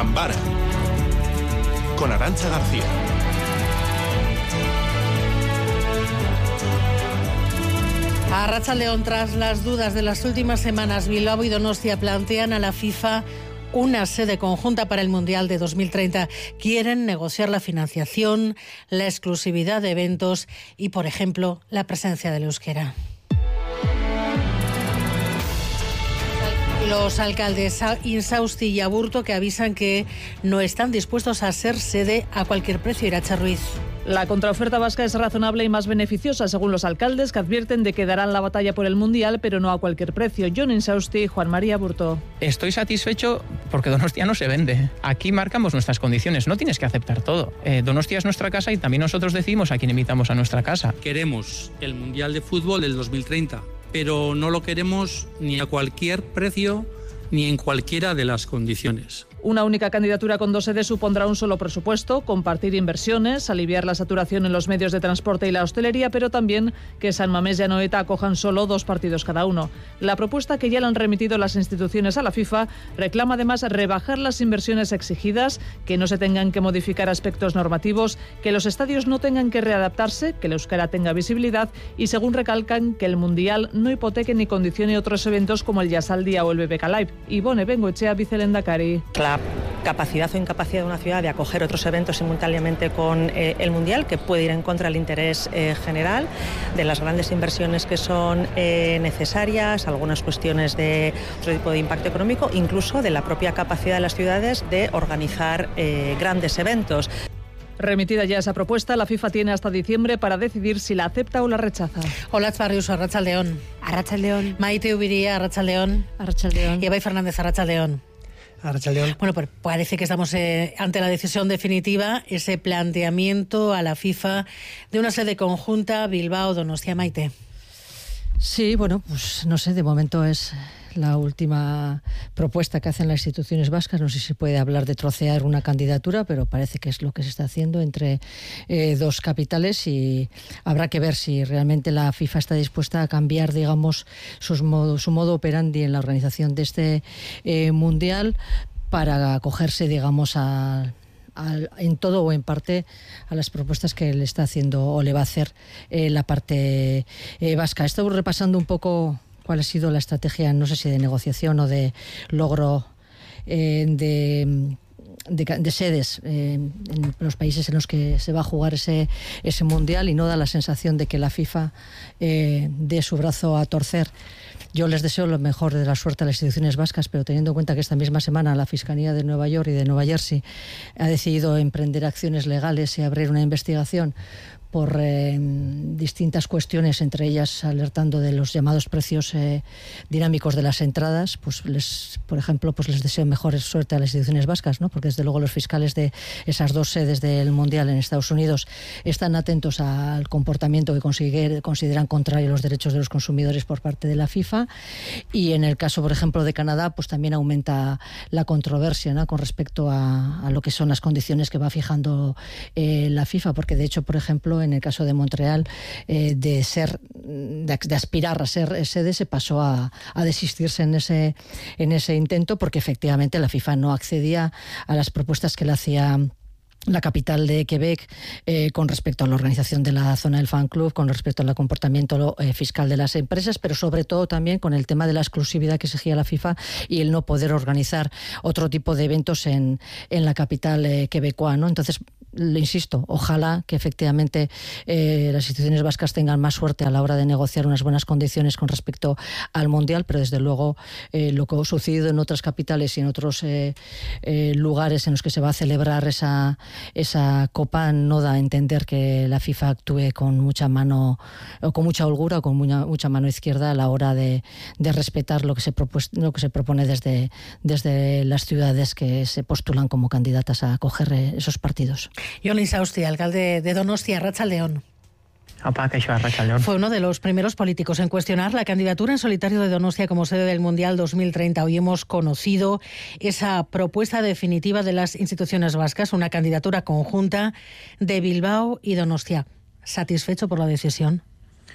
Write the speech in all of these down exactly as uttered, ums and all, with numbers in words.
Gambara con Arantxa García. Arratsaldeon, tras las dudas de las últimas semanas, Bilbao y Donostia plantean a la FIFA una sede conjunta para el Mundial de dos mil treinta. Quieren negociar la financiación, la exclusividad de eventos y, por ejemplo, la presencia del euskera. Los alcaldes Insausti y Aburto que avisan que no están dispuestos a ser sede a cualquier precio. Iratxa Ruiz. La contraoferta vasca es razonable y más beneficiosa, según los alcaldes, que advierten de que darán la batalla por el Mundial, pero no a cualquier precio. Jon Insausti y Juan María Aburto. Estoy satisfecho porque Donostia no se vende. Aquí marcamos nuestras condiciones, no tienes que aceptar todo. Eh, Donostia es nuestra casa y también nosotros decidimos a quién invitamos a nuestra casa. Queremos el Mundial de Fútbol del dos mil treinta, pero no lo queremos ni a cualquier precio ni en cualquiera de las condiciones. Una única candidatura con dos sedes supondrá un solo presupuesto, compartir inversiones, aliviar la saturación en los medios de transporte y la hostelería, pero también que San Mamés y Anoeta acojan solo dos partidos cada uno. La propuesta, que ya le han remitido las instituciones a la FIFA, reclama además rebajar las inversiones exigidas, que no se tengan que modificar aspectos normativos, que los estadios no tengan que readaptarse, que el euskera tenga visibilidad y, según recalcan, que el Mundial no hipoteque ni condicione otros eventos como el Jazzaldia o el B B K Live. Ivone Bengoechea, vicelehendakari. La capacidad o incapacidad de una ciudad de acoger otros eventos simultáneamente con eh, el Mundial, que puede ir en contra del interés eh, general, de las grandes inversiones que son eh, necesarias, algunas cuestiones de otro tipo de impacto económico, incluso de la propia capacidad de las ciudades de organizar eh, grandes eventos. Remitida ya esa propuesta, la FIFA tiene hasta diciembre para decidir si la acepta o la rechaza. Hola, Barriuso, Arratsaldeon. Arratsaldeon. Maite Ubiría, Arratsaldeon. Arratsaldeon. Y Ebai Fernández, Arratsaldeon. Arratsaldeon. Bueno, pues parece que estamos eh, ante la decisión definitiva, ese planteamiento a la FIFA de una sede conjunta Bilbao-Donostia. Maite. Sí, bueno, pues no sé, de momento es la última propuesta que hacen las instituciones vascas. No sé si se puede hablar de trocear una candidatura, pero parece que es lo que se está haciendo entre eh, dos capitales, y habrá que ver si realmente la FIFA está dispuesta a cambiar, digamos, sus modo, su modo operandi en la organización de este eh, Mundial para acogerse, digamos, a... Al, en todo o en parte a las propuestas que le está haciendo o le va a hacer eh, la parte eh, vasca. Estamos repasando un poco cuál ha sido la estrategia, no sé si de negociación o de logro eh, de, de, de sedes eh, en los países en los que se va a jugar ese, ese Mundial, y no da la sensación de que la FIFA eh, dé su brazo a torcer. Yo les deseo lo mejor de la suerte a las instituciones vascas, pero teniendo en cuenta que esta misma semana la Fiscalía de Nueva York y de Nueva Jersey ha decidido emprender acciones legales y abrir una investigación por eh, distintas cuestiones, entre ellas alertando de los llamados precios eh, dinámicos de las entradas, pues les, por ejemplo, pues les deseo mejor suerte a las instituciones vascas, ¿no? Porque desde luego los fiscales de esas dos sedes del Mundial en Estados Unidos están atentos al comportamiento que consideran contrario a los derechos de los consumidores por parte de la FIFA, y en el caso, por ejemplo, de Canadá, pues también aumenta la controversia, ¿no? Con respecto a, a lo que son las condiciones que va fijando eh, la FIFA, porque de hecho, por ejemplo, en el caso de Montreal, eh, de ser de, de aspirar a ser sede, se pasó a, a desistirse en ese en ese intento, porque efectivamente la FIFA no accedía a las propuestas que le hacía la capital de Quebec eh, con respecto a la organización de la zona del fan club, con respecto al comportamiento eh, fiscal de las empresas, pero sobre todo también con el tema de la exclusividad que exigía la FIFA y el no poder organizar otro tipo de eventos en, en la capital eh, quebecoa, ¿no? Entonces, le insisto, ojalá que efectivamente eh, las instituciones vascas tengan más suerte a la hora de negociar unas buenas condiciones con respecto al Mundial, pero desde luego eh, lo que ha sucedido en otras capitales y en otros eh, eh, lugares en los que se va a celebrar esa, esa Copa no da a entender que la FIFA actúe con mucha mano, o con mucha holgura, o con mucha, mucha mano izquierda a la hora de, de respetar lo que se propone, lo que se propone desde, desde las ciudades que se postulan como candidatas a acoger esos partidos. Jon Insausti, alcalde de Donostia, Arratsaldeon. Arratsaldeon. Fue uno de los primeros políticos en cuestionar la candidatura en solitario de Donostia como sede del Mundial dos mil treinta. Hoy hemos conocido esa propuesta definitiva de las instituciones vascas, una candidatura conjunta de Bilbao y Donostia. ¿Satisfecho por la decisión?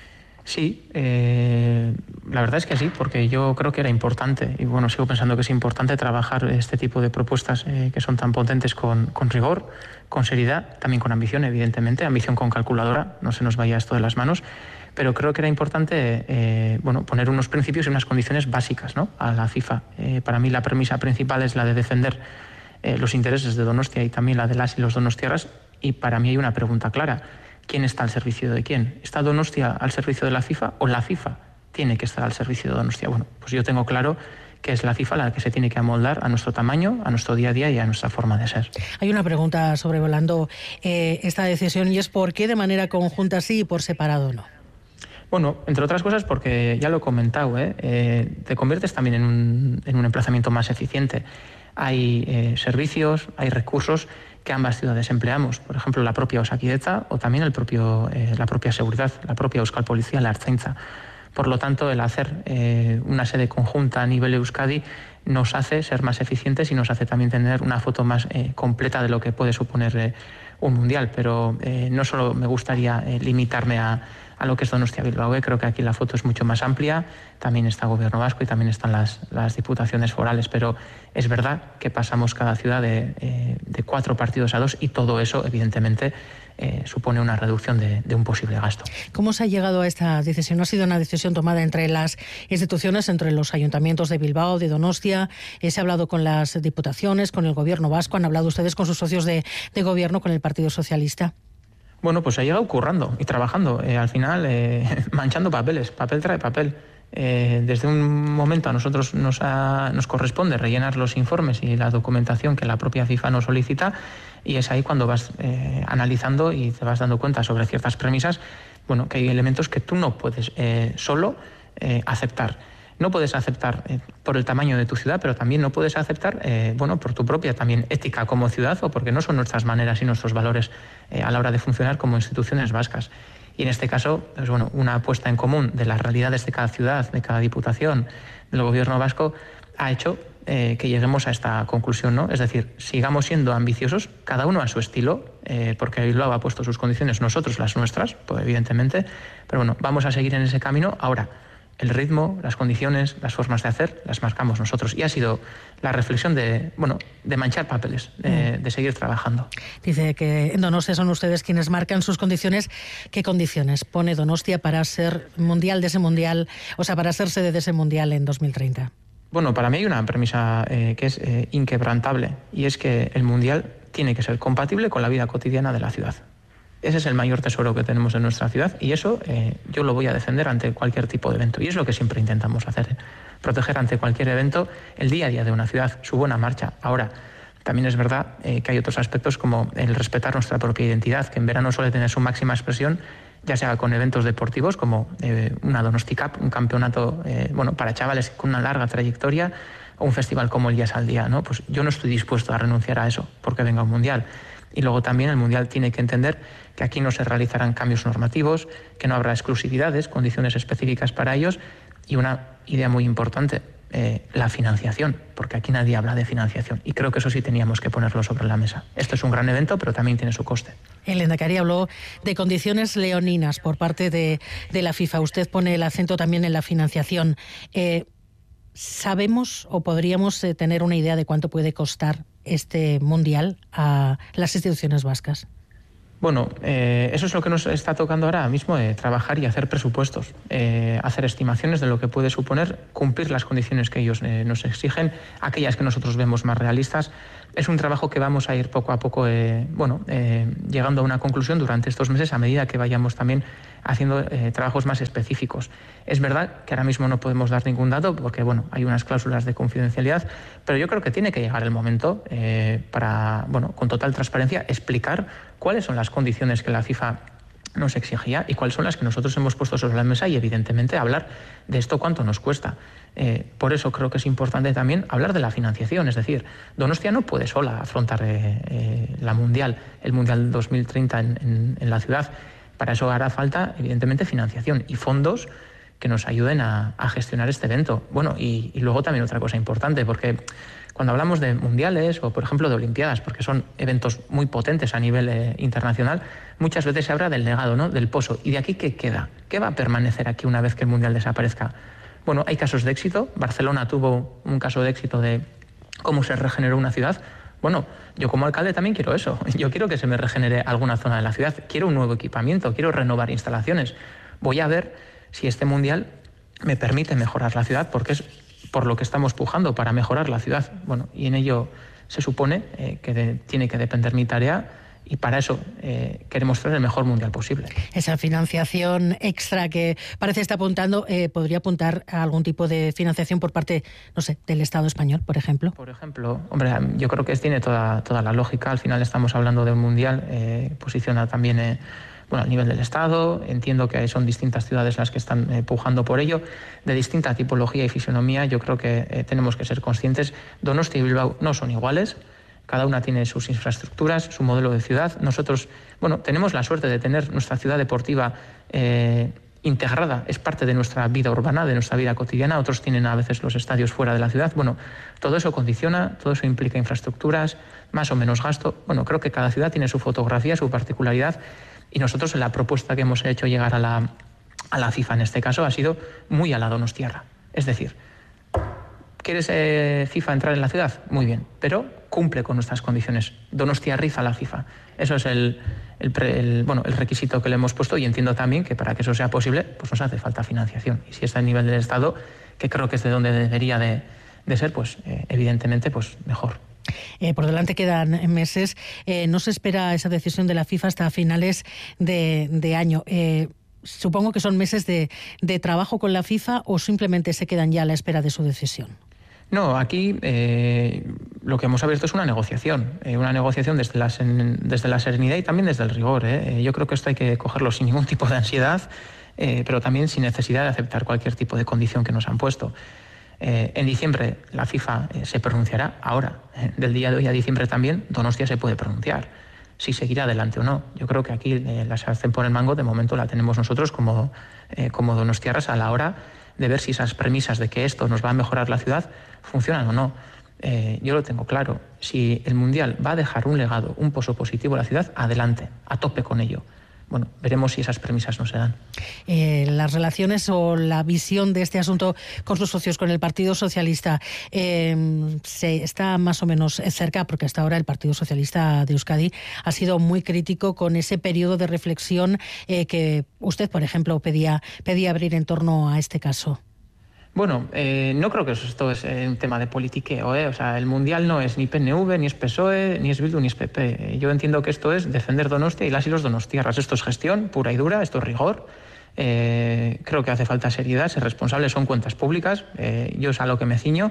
Sí, eh, la verdad es que sí, porque yo creo que era importante, y bueno, sigo pensando que es importante trabajar este tipo de propuestas eh, que son tan potentes con, con rigor, con seriedad, también con ambición, evidentemente, ambición con calculadora, no se nos vaya esto de las manos, pero creo que era importante eh, bueno, poner unos principios y unas condiciones básicas, ¿no?, a la FIFA. Eh, para mí la premisa principal es la de defender eh, los intereses de Donostia y también la de las y los donostiarras, y para mí hay una pregunta clara. ¿Quién está al servicio de quién? ¿Está Donostia al servicio de la FIFA o la FIFA tiene que estar al servicio de Donostia? Bueno, pues yo tengo claro que es la FIFA la que se tiene que amoldar a nuestro tamaño, a nuestro día a día y a nuestra forma de ser. Hay una pregunta sobrevolando eh, esta decisión, y es ¿por qué de manera conjunta sí y por separado no? Bueno, entre otras cosas porque ya lo he comentado, ¿eh? Eh, te conviertes también en un, en un emplazamiento más eficiente. Hay eh, servicios, hay recursos que ambas ciudades empleamos, por ejemplo la propia Osakidetza o también el propio, eh, la propia seguridad, la propia Euskal Policía, la Ertzaintza. Por lo tanto, el hacer eh, una sede conjunta a nivel Euskadi nos hace ser más eficientes y nos hace también tener una foto más eh, completa de lo que puede suponer eh, un mundial. Pero eh, no solo me gustaría eh, limitarme a, a lo que es Donostia Bilbao, eh. creo que aquí la foto es mucho más amplia, también está el Gobierno vasco y también están las, las diputaciones forales, pero es verdad que pasamos cada ciudad de, eh, de cuatro partidos a dos y todo eso, evidentemente, Eh, supone una reducción de, de un posible gasto. ¿Cómo se ha llegado a esta decisión? ¿No ha sido una decisión tomada entre las instituciones, entre los ayuntamientos de Bilbao, de Donostia? Eh, ¿Se ha hablado con las diputaciones, con el Gobierno vasco? ¿Han hablado ustedes con sus socios de, de gobierno, con el Partido Socialista? Bueno, pues ha llegado currando y trabajando. Eh, al final, eh, manchando papeles. Papel trae papel. Eh, desde un momento a nosotros nos, ha, nos corresponde rellenar los informes y la documentación que la propia FIFA nos solicita, y es ahí cuando vas eh, analizando y te vas dando cuenta sobre ciertas premisas, bueno, que hay elementos que tú no puedes eh, solo eh, aceptar. No puedes aceptar eh, por el tamaño de tu ciudad, pero también no puedes aceptar eh, bueno, por tu propia también ética como ciudad, o porque no son nuestras maneras y nuestros valores eh, a la hora de funcionar como instituciones vascas. Y en este caso, pues bueno, una puesta en común de las realidades de cada ciudad, de cada diputación, del Gobierno vasco, ha hecho eh, que lleguemos a esta conclusión, ¿no? Es decir, sigamos siendo ambiciosos, cada uno a su estilo, eh, porque Bilbao ha puesto sus condiciones, nosotros las nuestras, pues evidentemente, pero bueno, vamos a seguir en ese camino. Ahora, el ritmo, las condiciones, las formas de hacer, las marcamos nosotros. Y ha sido la reflexión de, bueno, de manchar papeles, de, de seguir trabajando. Dice que en Donostia son ustedes quienes marcan sus condiciones. ¿Qué condiciones pone Donostia para ser mundial de ese mundial, o sea, para ser sede de ese mundial en dos mil treinta? Bueno, para mí hay una premisa eh, que es eh, inquebrantable, y es que el mundial tiene que ser compatible con la vida cotidiana de la ciudad. Ese es el mayor tesoro que tenemos en nuestra ciudad, y eso eh, yo lo voy a defender ante cualquier tipo de evento. Y es lo que siempre intentamos hacer, ¿eh? Proteger ante cualquier evento el día a día de una ciudad, su buena marcha. Ahora, también es verdad eh, que hay otros aspectos como el respetar nuestra propia identidad, que en verano suele tener su máxima expresión, ya sea con eventos deportivos como eh, una Donosti Cup, un campeonato eh, bueno, para chavales con una larga trayectoria, o un festival como el Días al Día, ¿no? Pues yo no estoy dispuesto a renunciar a eso porque venga un mundial. Y luego también el mundial tiene que entender que aquí no se realizarán cambios normativos, que no habrá exclusividades, condiciones específicas para ellos, y una idea muy importante, eh, la financiación, porque aquí nadie habla de financiación, y creo que eso sí teníamos que ponerlo sobre la mesa. Esto es un gran evento, pero también tiene su coste. El Lehendakari habló de condiciones leoninas por parte de, de la FIFA. Usted pone el acento también en la financiación. Eh, ¿Sabemos o podríamos eh, tener una idea de cuánto puede costar este mundial a las instituciones vascas? Bueno, eh, eso es lo que nos está tocando ahora mismo, eh, trabajar y hacer presupuestos, eh, hacer estimaciones de lo que puede suponer cumplir las condiciones que ellos eh, nos exigen, aquellas que nosotros vemos más realistas. Es un trabajo que vamos a ir poco a poco eh, bueno, eh, llegando a una conclusión durante estos meses, a medida que vayamos también haciendo eh, trabajos más específicos. Es verdad que ahora mismo no podemos dar ningún dato porque bueno, hay unas cláusulas de confidencialidad, pero yo creo que tiene que llegar el momento eh, para, bueno, con total transparencia, explicar cuáles son las condiciones que la FIFA nos exigía y cuáles son las que nosotros hemos puesto sobre la mesa, y evidentemente hablar de esto cuánto nos cuesta. Eh, por eso creo que es importante también hablar de la financiación, es decir, Donostia no puede sola afrontar eh, eh, la mundial, el Mundial dos mil treinta en, en, en la ciudad. Para eso hará falta, evidentemente, financiación y fondos que nos ayuden a, a gestionar este evento. Bueno, y, y luego también otra cosa importante, porque cuando hablamos de mundiales o, por ejemplo, de olimpiadas, porque son eventos muy potentes a nivel eh, internacional, muchas veces se habla del legado, ¿no? Del pozo. ¿Y de aquí qué queda? ¿Qué va a permanecer aquí una vez que el mundial desaparezca? Bueno, hay casos de éxito. Barcelona tuvo un caso de éxito de cómo se regeneró una ciudad. Bueno, yo como alcalde también quiero eso. Yo quiero que se me regenere alguna zona de la ciudad. Quiero un nuevo equipamiento, quiero renovar instalaciones. Voy a ver si este mundial me permite mejorar la ciudad, porque es por lo que estamos pujando, para mejorar la ciudad. Bueno, y en ello se supone eh, que de, tiene que depender mi tarea, y para eso eh, queremos hacer el mejor mundial posible. Esa financiación extra que parece estar apuntando, eh, ¿podría apuntar a algún tipo de financiación por parte, no sé, del Estado español, por ejemplo? Por ejemplo, hombre, yo creo que tiene toda, toda la lógica. Al final estamos hablando de un mundial, eh, posiciona también eh, bueno, a nivel del Estado. Entiendo que son distintas ciudades las que están eh, pujando por ello, de distinta tipología y fisonomía. Yo creo que eh, tenemos que ser conscientes. Donostia y Bilbao no son iguales. Cada una tiene sus infraestructuras, su modelo de ciudad. Nosotros, bueno, tenemos la suerte de tener nuestra ciudad deportiva eh, integrada, es parte de nuestra vida urbana, de nuestra vida cotidiana. Otros tienen a veces los estadios fuera de la ciudad. Bueno, todo eso condiciona, todo eso implica infraestructuras, más o menos gasto. Bueno, creo que cada ciudad tiene su fotografía, su particularidad, y nosotros en la propuesta que hemos hecho llegar a la, a la FIFA en este caso ha sido muy a la donostiarra. Es decir, ¿quieres eh, FIFA entrar en la ciudad? Muy bien, pero cumple con nuestras condiciones. Donostiarriza la FIFA. Eso es el, el, pre, el, bueno, el requisito que le hemos puesto, y entiendo también que para que eso sea posible, pues nos hace falta financiación. Y si está a nivel del Estado, que creo que es de donde debería de, de ser, pues eh, evidentemente pues mejor. Eh, por delante quedan meses. Eh, no se espera esa decisión de la FIFA hasta finales de, de año. Eh, supongo que son meses de, de trabajo con la FIFA, o simplemente se quedan ya a la espera de su decisión. No, aquí eh, lo que hemos abierto es una negociación, eh, una negociación desde la, desde la serenidad y también desde el rigor. Eh. Yo creo que esto hay que cogerlo sin ningún tipo de ansiedad, eh, pero también sin necesidad de aceptar cualquier tipo de condición que nos han puesto. Eh, en diciembre la FIFA eh, se pronunciará. Ahora, eh, del día de hoy a diciembre también, Donostia se puede pronunciar si seguirá adelante o no. Yo creo que aquí eh, la sartén por el mango de momento la tenemos nosotros como, eh, como donostiarras a la hora de ver si esas premisas de que esto nos va a mejorar la ciudad funcionan o no. Eh, yo lo tengo claro. Si el Mundial va a dejar un legado, un pozo positivo a la ciudad, adelante, a tope con ello. Bueno, veremos si esas premisas no se dan. Eh, las relaciones o la visión de este asunto con sus socios, con el Partido Socialista, eh, se está más o menos cerca, porque hasta ahora el Partido Socialista de Euskadi ha sido muy crítico con ese periodo de reflexión eh, que usted, por ejemplo, pedía, pedía abrir en torno a este caso. Bueno, eh, no creo que esto es un tema de politiqueo, ¿eh? O sea, el Mundial no es ni P N V, ni es P S O E, ni es Bildu, ni es P P. Yo entiendo que esto es defender Donostia y las y los donostiarras. Esto es gestión pura y dura, esto es rigor. Eh, creo que hace falta seriedad, ser responsables, son cuentas públicas. Eh, yo es a lo que me ciño.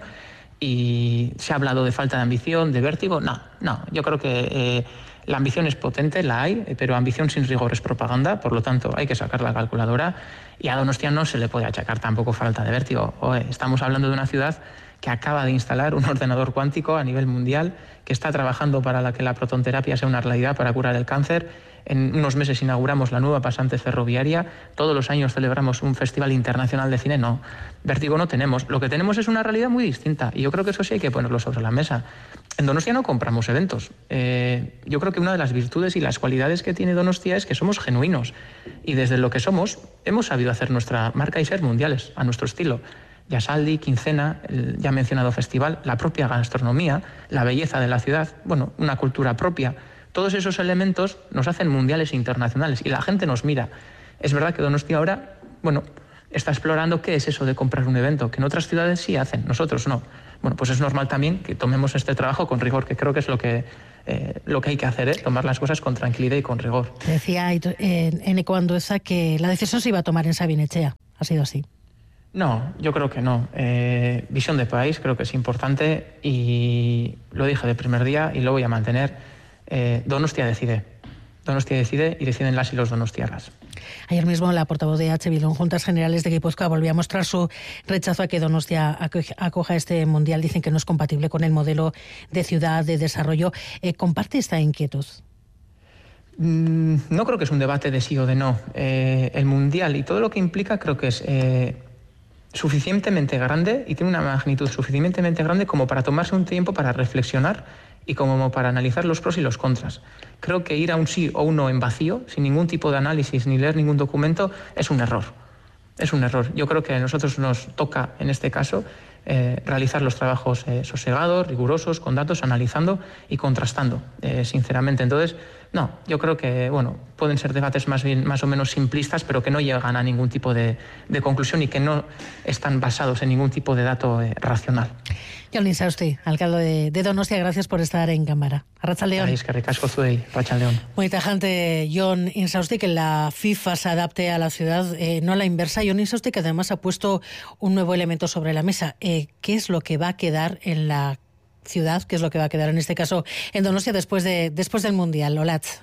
Y se ha hablado de falta de ambición, de vértigo. No, no, yo creo que eh, la ambición es potente, la hay, pero ambición sin rigor es propaganda, por lo tanto hay que sacar la calculadora, y a Donostia no se le puede achacar tampoco falta de vértigo. Oye, estamos hablando de una ciudad que acaba de instalar un ordenador cuántico a nivel mundial, que está trabajando para la que la protonterapia sea una realidad para curar el cáncer. En unos meses inauguramos la nueva pasante ferroviaria. Todos los años celebramos un festival internacional de cine. No, vértigo no tenemos. Lo que tenemos es una realidad muy distinta, y yo creo que eso sí hay que ponerlo sobre la mesa. En Donostia no compramos eventos. Eh, yo creo que una de las virtudes y las cualidades que tiene Donostia es que somos genuinos, y desde lo que somos hemos sabido hacer nuestra marca y ser mundiales a nuestro estilo. Yasaldi, Quincena, el ya mencionado festival, la propia gastronomía, la belleza de la ciudad, bueno, una cultura propia. Todos esos elementos nos hacen mundiales e internacionales, y la gente nos mira. Es verdad que Donostia ahora, bueno, está explorando qué es eso de comprar un evento, que en otras ciudades sí hacen, nosotros no. Bueno, pues es normal también que tomemos este trabajo con rigor, que creo que es lo que, eh, lo que hay que hacer, ¿eh? Tomar las cosas con tranquilidad y con rigor. Decía eh, Eneko Andueza que la decisión se iba a tomar en Sabin-Etxea. ¿Ha sido así? No, yo creo que no. Eh, visión de país creo que es importante, y lo dije de primer día y lo voy a mantener. Eh, Donostia decide. Donostia decide, y deciden las y los donostiarras. Ayer mismo la portavoz de H. Bildu en Juntas Generales de Guipúzcoa volvió a mostrar su rechazo a que Donostia acoja este mundial. Dicen que no es compatible con el modelo de ciudad, de desarrollo. Eh, ¿Comparte esta inquietud? Mm, no creo que es un debate de sí o de no. Eh, el mundial y todo lo que implica creo que es... Eh, suficientemente grande y tiene una magnitud suficientemente grande como para tomarse un tiempo para reflexionar y como para analizar los pros y los contras. Creo que ir a un sí o un no en vacío, sin ningún tipo de análisis ni leer ningún documento, es un error. Es un error. Yo creo que a nosotros nos toca, en este caso, eh, realizar los trabajos eh, sosegados, rigurosos, con datos, analizando y contrastando, eh, sinceramente. Entonces, no, yo creo que, bueno, pueden ser debates más bien, más o menos simplistas, pero que no llegan a ningún tipo de, de conclusión y que no están basados en ningún tipo de dato eh, racional. Jon Insausti, alcalde de, de Donostia, gracias por estar en cámara. Arratsaldeon. Es que ricasco zuei, Arratsaldeon. Muy tajante Jon Insausti, que la FIFA se adapte a la ciudad, eh, no a la inversa. Jon Insausti, que además ha puesto un nuevo elemento sobre la mesa. Eh, ¿Qué es lo que va a quedar en la ciudad? ¿Qué es lo que va a quedar en este caso en Donostia después, de, después del Mundial? Olatz.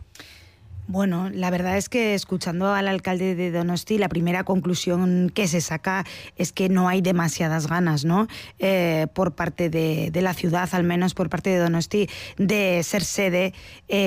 Bueno, la verdad es que escuchando al alcalde de Donosti, la primera conclusión que se saca es que no hay demasiadas ganas, ¿no? Eh, por parte de, de la ciudad, al menos por parte de Donosti, de ser sede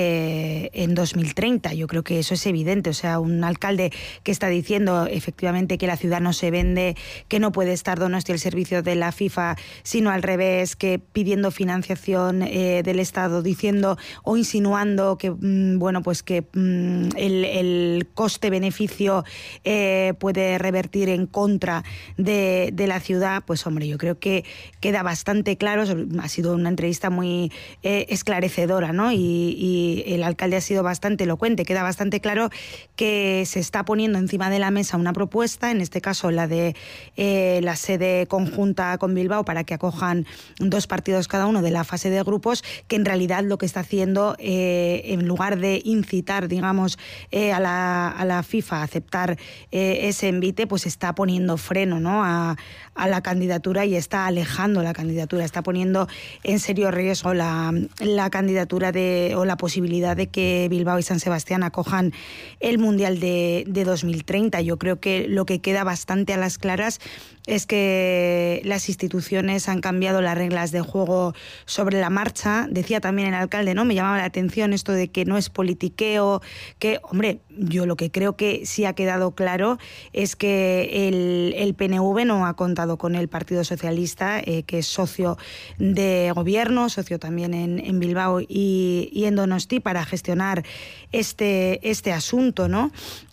eh, en dos mil treinta. Yo creo que eso es evidente. O sea, un alcalde que está diciendo efectivamente que la ciudad no se vende, que no puede estar Donosti al servicio de la FIFA, sino al revés, que pidiendo financiación eh, del Estado, diciendo o insinuando que, mmm, bueno, pues que mmm, El, el coste-beneficio eh, puede revertir en contra de, de la ciudad, pues hombre, yo creo que queda bastante claro. Ha sido una entrevista muy eh, esclarecedora, ¿no? Y, y el alcalde ha sido bastante elocuente. Queda bastante claro que se está poniendo encima de la mesa una propuesta, en este caso la de eh, la sede conjunta con Bilbao, para que acojan dos partidos cada uno de la fase de grupos, que en realidad lo que está haciendo, eh, en lugar de incitar, digamos, eh, a, la, a la FIFA a aceptar eh, ese envite, pues está poniendo freno, ¿no? a, a la candidatura y está alejando la candidatura, está poniendo en serio riesgo la, la candidatura de, o la posibilidad de que Bilbao y San Sebastián acojan el Mundial de, de dos mil treinta. Yo creo que lo que queda bastante a las claras es que las instituciones han cambiado las reglas de juego sobre la marcha. Decía también el alcalde, ¿no? Me llamaba la atención esto de que no es politiqueo, que, hombre, yo lo que creo que sí ha quedado claro es que el, el P N V no ha contado con el Partido Socialista, eh, que es socio de gobierno, socio también en, en Bilbao y, y en Donosti, para gestionar este, este asunto, ¿no?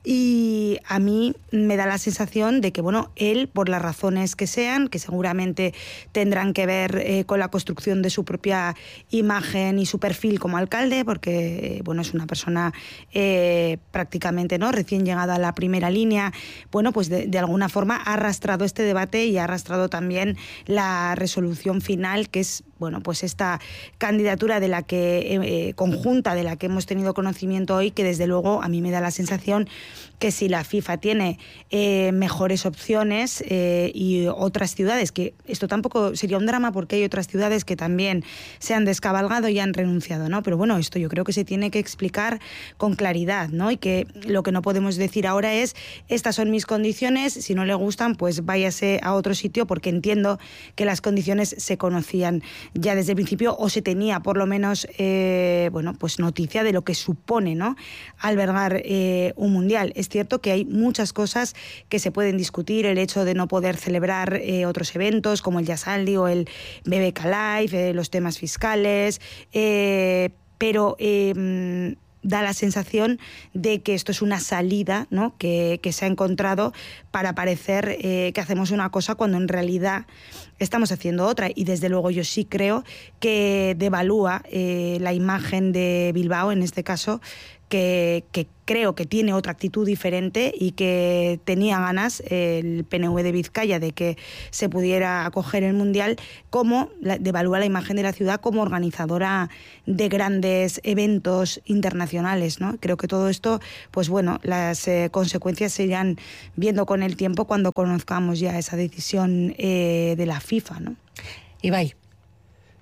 Y a mí me da la sensación de que, bueno, él, por las razones que sean, que seguramente tendrán que ver eh, con la construcción de su propia imagen y su perfil como alcalde, porque, bueno, es una persona eh, prácticamente, ¿no?, recién llegada a la primera línea, bueno, pues de, de alguna forma ha arrastrado este debate y ha arrastrado también la resolución final, que es, bueno, pues esta candidatura de la que eh, conjunta de la que hemos tenido conocimiento hoy, que desde luego a mí me da la sensación que si la FIFA tiene eh, mejores opciones eh, y otras ciudades, que esto tampoco sería un drama porque hay otras ciudades que también se han descabalgado y han renunciado, ¿no? Pero bueno, esto yo creo que se tiene que explicar con claridad, ¿no? Y que lo que no podemos decir ahora es, estas son mis condiciones, si no le gustan, pues váyase a otro sitio, porque entiendo que las condiciones se conocían ya desde el principio, o se tenía por lo menos eh, bueno, pues noticia de lo que supone, ¿no?, albergar eh, un mundial. Es cierto que hay muchas cosas que se pueden discutir, el hecho de no poder celebrar eh, otros eventos como el Yasaldi o el B B K Live, eh, los temas fiscales, eh, pero eh, da la sensación de que esto es una salida, ¿no?, que, que se ha encontrado para parecer eh, que hacemos una cosa cuando en realidad estamos haciendo otra. Y desde luego yo sí creo que devalúa eh, la imagen de Bilbao, en este caso, que, que creo que tiene otra actitud diferente y que tenía ganas el P N V de Vizcaya de que se pudiera acoger el Mundial, como la, devalúa la imagen de la ciudad como organizadora de grandes eventos internacionales, ¿no? Creo que todo esto, pues bueno, las eh, consecuencias se irán viendo con el tiempo cuando conozcamos ya esa decisión eh, de la FIFA, ¿no? Ibai.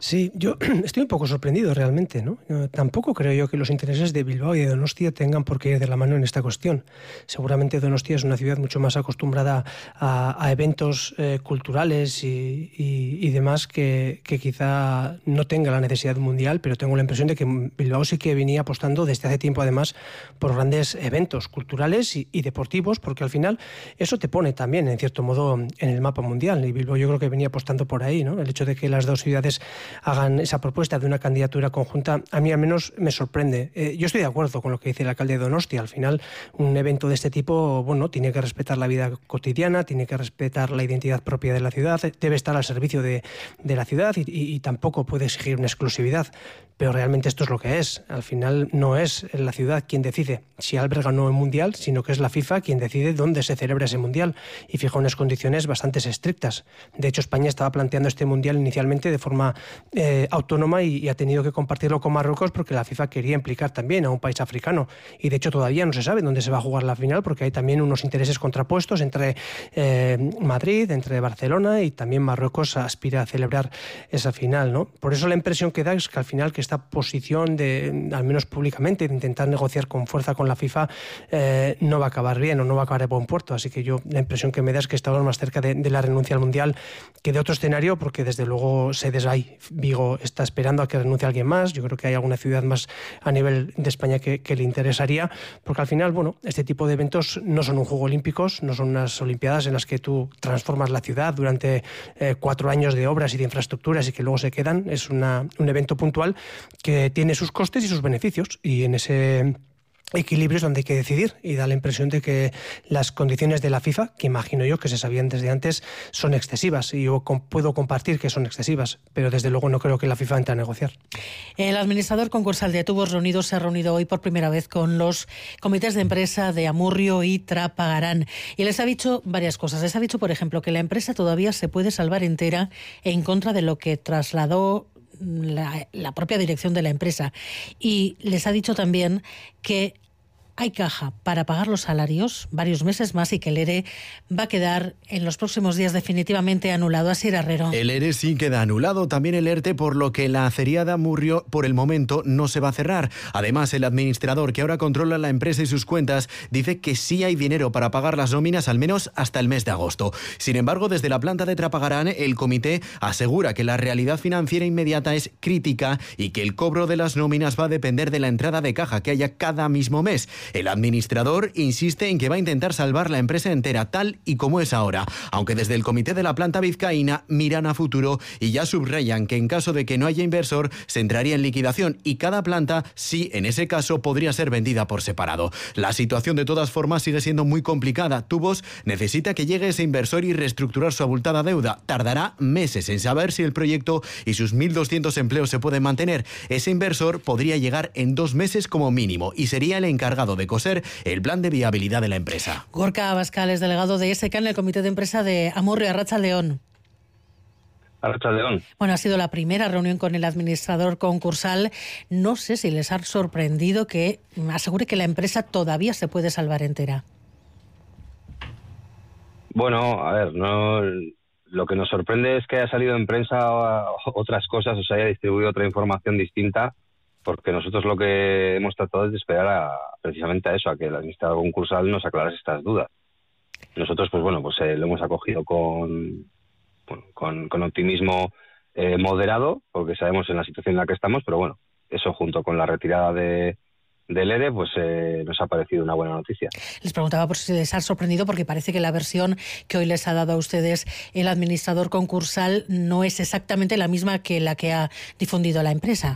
Sí, yo estoy un poco sorprendido realmente, ¿no? Tampoco creo yo que los intereses de Bilbao y de Donostia tengan por qué ir de la mano en esta cuestión. Seguramente Donostia es una ciudad mucho más acostumbrada a, a eventos eh, culturales y, y, y demás que, que quizá no tenga la necesidad mundial, pero tengo la impresión de que Bilbao sí que venía apostando desde hace tiempo además por grandes eventos culturales y, y deportivos, porque al final eso te pone también en cierto modo en el mapa mundial, y Bilbao yo creo que venía apostando por ahí, ¿no? El hecho de que las dos ciudades hagan esa propuesta de una candidatura conjunta, a mí al menos me sorprende. Eh, yo estoy de acuerdo con lo que dice el alcalde de Donostia. Al final, un evento de este tipo, bueno, tiene que respetar la vida cotidiana, tiene que respetar la identidad propia de la ciudad, debe estar al servicio de, de la ciudad y, y, y tampoco puede exigir una exclusividad. Pero realmente esto es lo que es. Al final no es la ciudad quien decide si alberga o no el Mundial, sino que es la FIFA quien decide dónde se celebra ese Mundial y fija unas condiciones bastante estrictas. De hecho, España estaba planteando este Mundial inicialmente de forma eh, autónoma y, y ha tenido que compartirlo con Marruecos porque la FIFA quería implicar también a un país africano. Y de hecho todavía no se sabe dónde se va a jugar la final porque hay también unos intereses contrapuestos entre eh, Madrid, entre Barcelona, y también Marruecos aspira a celebrar esa final, ¿no? Por eso la impresión que da es que al final que esta posición de, al menos públicamente, de intentar negociar con fuerza con la FIFA eh, no va a acabar bien o no va a acabar de buen puerto. Así que yo la impresión que me da es que estamos más cerca de, de la renuncia al Mundial que de otro escenario, porque desde luego se desay. Vigo está esperando a que renuncie alguien más. Yo creo que hay alguna ciudad más a nivel de España que, que le interesaría, porque al final, bueno, este tipo de eventos no son un juego olímpicos, no son unas olimpiadas en las que tú transformas la ciudad durante eh, cuatro años de obras y de infraestructuras y que luego se quedan. Es una, un evento puntual que tiene sus costes y sus beneficios, y en ese equilibrio es donde hay que decidir, y da la impresión de que las condiciones de la FIFA, que imagino yo que se sabían desde antes, son excesivas, y yo puedo compartir que son excesivas, pero desde luego no creo que la FIFA entre a negociar. El administrador concursal de Tubos Reunidos se ha reunido hoy por primera vez con los comités de empresa de Amurrio y Trapagarán y les ha dicho varias cosas. Les ha dicho, por ejemplo, que la empresa todavía se puede salvar entera en contra de lo que trasladó La, la propia dirección de la empresa, y les ha dicho también que hay caja para pagar los salarios varios meses más y que el ERE va a quedar en los próximos días definitivamente anulado. Asier Herrero. El ERE sí queda anulado, también el ERTE, por lo que la acería de Amurrio por el momento no se va a cerrar. Además, el administrador que ahora controla la empresa y sus cuentas dice que sí hay dinero para pagar las nóminas al menos hasta el mes de agosto. Sin embargo, desde la planta de Trapagarán, el comité asegura que la realidad financiera inmediata es crítica y que el cobro de las nóminas va a depender de la entrada de caja que haya cada mismo mes. El administrador insiste en que va a intentar salvar la empresa entera tal y como es ahora, aunque desde el comité de la planta vizcaína miran a futuro y ya subrayan que en caso de que no haya inversor se entraría en liquidación y cada planta sí, en ese caso, podría ser vendida por separado. La situación de todas formas sigue siendo muy complicada. Tubos necesita que llegue ese inversor y reestructurar su abultada deuda. Tardará meses en saber si el proyecto y sus mil doscientos empleos se pueden mantener. Ese inversor podría llegar en dos meses como mínimo y sería el encargado de coser el plan de viabilidad de la empresa. Gorka Abascal es delegado de S K en el comité de empresa de Amurrio. Arratsaldeon. Arratsaldeon. Bueno, ha sido la primera reunión con el administrador concursal. No sé si les ha sorprendido que asegure que la empresa todavía se puede salvar entera. Bueno, a ver, no, lo que nos sorprende es que haya salido en prensa otras cosas, o sea, haya distribuido otra información distinta, porque nosotros lo que hemos tratado es de esperar a, precisamente a eso, a que el administrador concursal nos aclarase estas dudas. Nosotros, pues bueno, pues eh, lo hemos acogido con, bueno, con, con optimismo eh, moderado, porque sabemos en la situación en la que estamos, pero bueno, eso junto con la retirada de del ERE, pues eh, nos ha parecido una buena noticia. Les preguntaba por si les ha sorprendido, porque parece que la versión que hoy les ha dado a ustedes el administrador concursal no es exactamente la misma que la que ha difundido la empresa.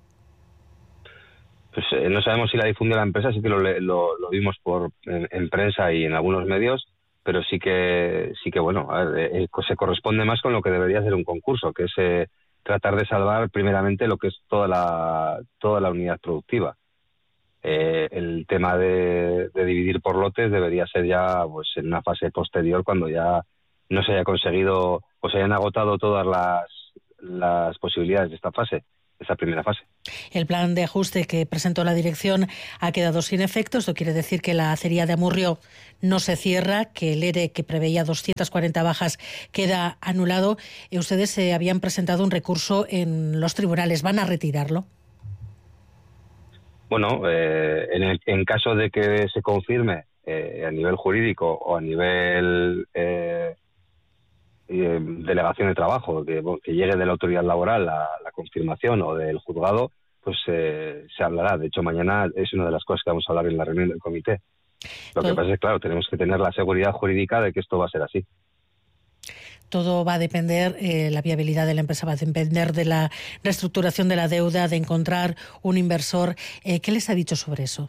Pues eh, no sabemos si la difundió la empresa, sí que lo, lo, lo vimos por en, en prensa y en algunos medios, pero sí que sí que bueno, a ver, eh, se corresponde más con lo que debería ser un concurso, que es eh, tratar de salvar primeramente lo que es toda la toda la unidad productiva. Eh, el tema de, de dividir por lotes debería ser ya pues en una fase posterior, cuando ya no se haya conseguido o se hayan agotado todas las las posibilidades de esta fase. esa primera fase. El plan de ajuste que presentó la dirección ha quedado sin efecto. Esto quiere decir que la acería de Amurrio no se cierra, que el ERE que preveía doscientas cuarenta bajas queda anulado. Y ustedes se habían presentado un recurso en los tribunales. ¿Van a retirarlo? Bueno, eh, en, el, en caso de que se confirme eh, a nivel jurídico o a nivel eh, eh, delegación de trabajo, que, que llegue de la autoridad laboral la, la confirmación o del juzgado, pues eh, se hablará. De hecho, mañana es una de las cosas que vamos a hablar en la reunión del comité. Lo que pasa es que, claro, tenemos que tener la seguridad jurídica de que esto va a ser así. Todo va a depender, eh, la viabilidad de la empresa va a depender de la reestructuración de la deuda, de encontrar un inversor. Eh, ¿Qué les ha dicho sobre eso?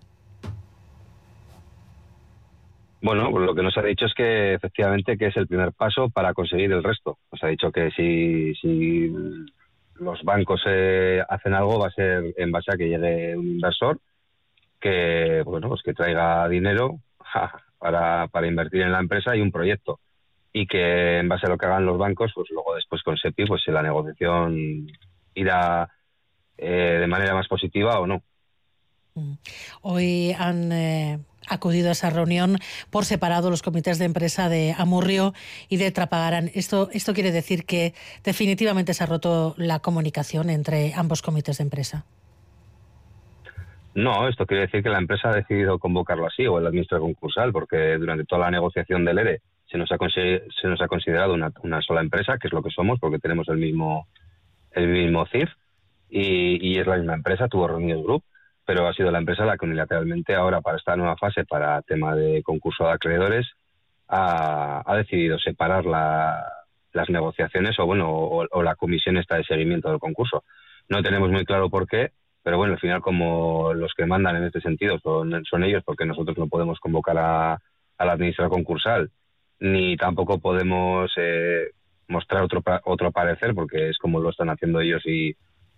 Bueno, pues lo que nos ha dicho es que efectivamente que es el primer paso para conseguir el resto. Nos ha dicho que si, si los bancos eh, hacen algo va a ser en base a que llegue un inversor que, bueno, pues que traiga dinero para, para invertir en la empresa y un proyecto. Y que en base a lo que hagan los bancos, pues luego después con SEPI, pues la negociación irá eh, de manera más positiva o no. Hoy han eh, acudido a esa reunión por separado los comités de empresa de Amurrio y de Trapagaran. Esto, esto quiere decir que definitivamente se ha roto la comunicación entre ambos comités de empresa. No, esto quiere decir que la empresa ha decidido convocarlo así, o el administrador concursal, porque durante toda la negociación del ERE se nos ha, se nos ha considerado una, una sola empresa, que es lo que somos, porque tenemos el mismo el mismo C I F, y, y es la misma empresa, Tubos Reunidos Group, pero ha sido la empresa la que unilateralmente ahora, para esta nueva fase, para tema de concurso de acreedores, ha, ha decidido separar la, las negociaciones o bueno o, o la comisión esta de seguimiento del concurso. No tenemos muy claro por qué, pero bueno, al final como los que mandan en este sentido son, son ellos, porque nosotros no podemos convocar a, al administrador concursal, ni tampoco podemos eh, mostrar otro otro parecer, porque es como lo están haciendo ellos y,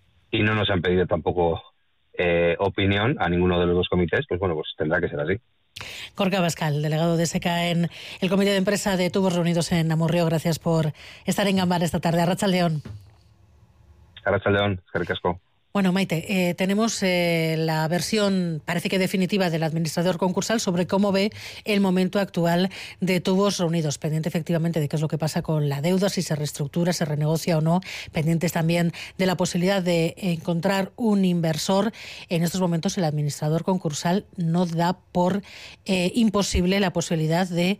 y no nos han pedido tampoco eh, opinión a ninguno de los dos comités, pues bueno, pues tendrá que ser así. Gorka Abascal, delegado de SECA en el Comité de Empresa de Tubos Reunidos en Amurrio, gracias por estar en Gambara esta tarde. Arratsaldeon. Arratsaldeon, eskerrik asko. Bueno, Maite, eh, tenemos eh, la versión, parece que definitiva, del administrador concursal sobre cómo ve el momento actual de Tubos Reunidos, pendiente efectivamente de qué es lo que pasa con la deuda, si se reestructura, se renegocia o no, pendientes también de la posibilidad de encontrar un inversor. En estos momentos el administrador concursal no da por eh, imposible la posibilidad de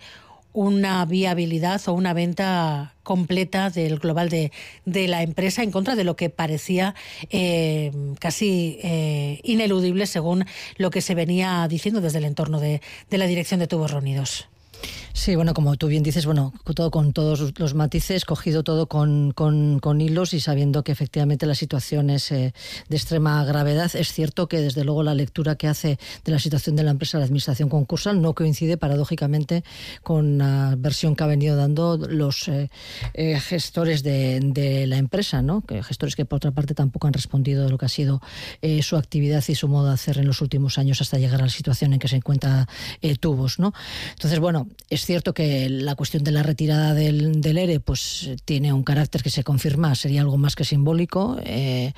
una viabilidad o una venta completa del global de, de la empresa, en contra de lo que parecía eh, casi eh, ineludible según lo que se venía diciendo desde el entorno de, de la dirección de Tubos Reunidos. Sí, bueno, como tú bien dices, bueno, todo con todos los matices, cogido todo con, con, con hilos y sabiendo que efectivamente la situación es eh, de extrema gravedad. Es cierto que desde luego la lectura que hace de la situación de la empresa la administración concursal no coincide paradójicamente con la versión que ha venido dando los eh, eh, gestores de, de la empresa, ¿no? Que gestores que por otra parte tampoco han respondido de lo que ha sido eh, su actividad y su modo de hacer en los últimos años hasta llegar a la situación en que se encuentra eh, Tubos, ¿no? Entonces, bueno, es cierto que la cuestión de la retirada del, del ERE pues tiene un carácter que se confirma, sería algo más que simbólico, eh,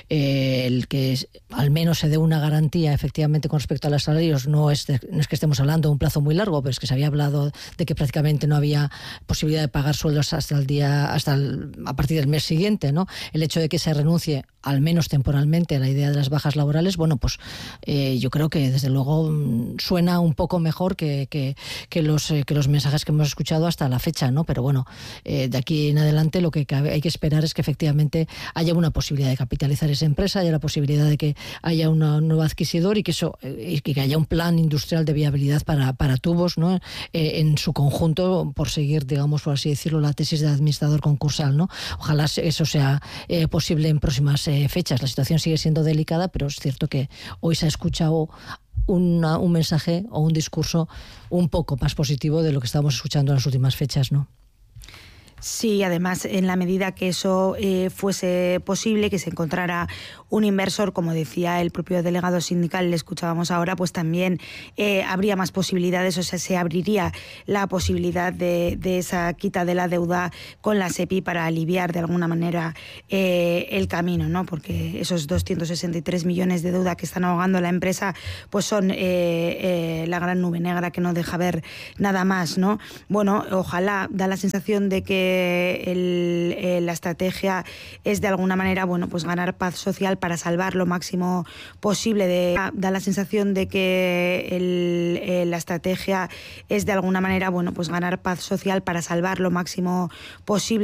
eh, el que al menos se dé una garantía efectivamente con respecto a los salarios. No es, de, no es que estemos hablando de un plazo muy largo, pero es que se había hablado de que prácticamente no había posibilidad de pagar sueldos hasta el día, hasta el, a partir del mes siguiente, ¿no? El hecho de que se renuncie al menos temporalmente a la idea de las bajas laborales, bueno, pues eh, yo creo que desde luego suena un poco mejor que, que, que los eh, que los mensajes que hemos escuchado hasta la fecha, ¿no? Pero bueno, eh, de aquí en adelante lo que hay que esperar es que efectivamente haya una posibilidad de capitalizar esa empresa, haya la posibilidad de que haya un nuevo adquisidor y que eso eh, que haya un plan industrial de viabilidad para, para Tubos, ¿no? Eh, en su conjunto, por seguir, digamos, por así decirlo, la tesis del administrador concursal, ¿no? Ojalá eso sea eh, posible en próximas eh, fechas. La situación sigue siendo delicada, pero es cierto que hoy se ha escuchado Una, un mensaje o un discurso un poco más positivo de lo que estábamos escuchando en las últimas fechas, ¿no? Sí, además, en la medida que eso eh, fuese posible, que se encontrara un inversor, como decía el propio delegado sindical, le escuchábamos ahora, pues también eh, habría más posibilidades, o sea, se abriría la posibilidad de, de esa quita de la deuda con la SEPI para aliviar de alguna manera eh, el camino, ¿no? Porque esos doscientos sesenta y tres millones de deuda que están ahogando la empresa, pues son eh, eh, la gran nube negra que no deja ver nada más, ¿no? Bueno, ojalá, da la sensación de que El, eh, la estrategia es de alguna manera, bueno, pues ganar paz social para salvar lo máximo posible. De, da la sensación de que el, eh, la estrategia es de alguna manera, bueno, pues ganar paz social para salvar lo máximo posible.